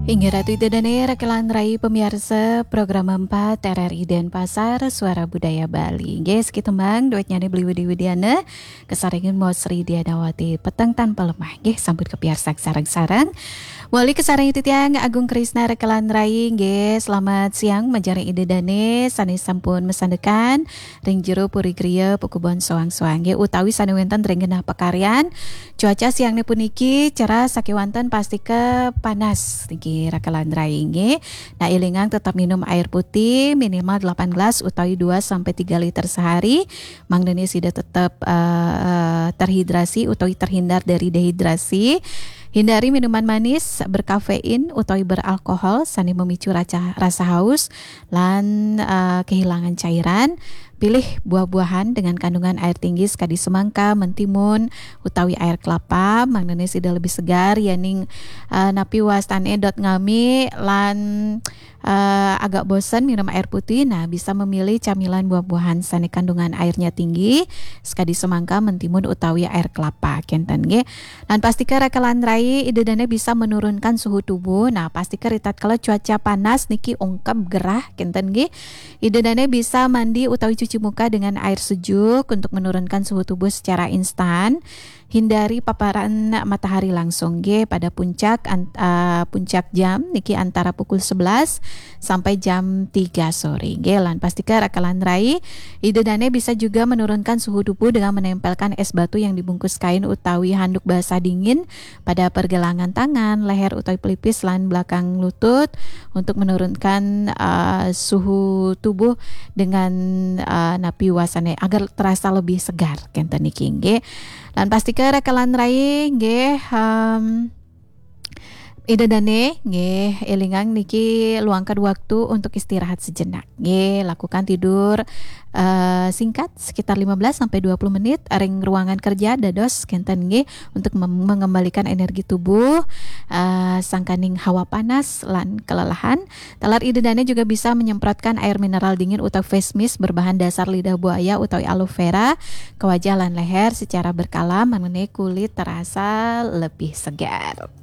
Hingga Ratu Idedane Rekelan Rai pemirsa program 4 RRI Denpasar Suara Budaya Bali. Guys, kita mang duet nyanyi beli Widiana kesaringin mau Sri Dianawati peteng tanpa lemah. Guys, sambut ke piarsak sarang-sarang. Wali kesarang itu tiang Agung Krisna Rekelan Rai. Guys, selamat siang menjari Idedane sanes sampun mesandekan ring jero puri griya pukubon soang-soang. Guys, utawi sanewentan ring genah pekaryan. Cuaca siangnya puniki cerah sakiwanten pasti ke panas niki Rekelan Rai nge. Nah ilingang tetap minum air putih minimal 8 gelas utawi 2 sampai 3 liter sehari. Mang Deni sudah tetap terhidrasi utawi terhindar dari dehidrasi. Hindari minuman manis berkafein utawi beralkohol sani memicu rasa haus lan kehilangan cairan. Pilih buah-buahan dengan kandungan air tinggi sekadi semangka, mentimun, utawi air kelapa. Mang Nene sudah lebih segar yaning napi wastane dot ngami lan agak bosan minum air putih. Nah bisa memilih camilan buah-buahan sani kandungan airnya tinggi sekadi semangka, mentimun, utawi air kelapa. Kenten ge. Lan pastikan Rekelan Rai idedane bisa menurunkan suhu tubuh. Nah pastikan ritat kalau cuaca panas niki ungkep gerah kenten ge. Idedane bisa mandi utawi cuci muka dengan air sejuk untuk menurunkan suhu tubuh secara instan. Hindari paparan matahari langsung ge pada puncak jam niki antara pukul 11 sampai jam 3 sore ge. Lan pastikan Rekelan Rai idedane bisa juga menurunkan suhu tubuh dengan menempelkan es batu yang dibungkus kain utawi handuk basah dingin pada pergelangan tangan, leher utawi pelipis lan belakang lutut untuk menurunkan suhu tubuh dengan napi wasane agar terasa lebih segar kenten niki nge. Dan pastikan Rekelan Rai nggih idedane nggih elingang niki luangkan waktu untuk istirahat sejenak. Nggih, lakukan tidur singkat sekitar 15 sampai 20 menit ring ruangan kerja dados kenten nggih untuk mengembalikan energi tubuh sangkaning hawa panas lan kelelahan. Talar idedane juga bisa menyemprotkan air mineral dingin utawi face mist berbahan dasar lidah buaya utawi aloe vera ke wajah lan leher secara berkala mengenai kulit terasa lebih segar.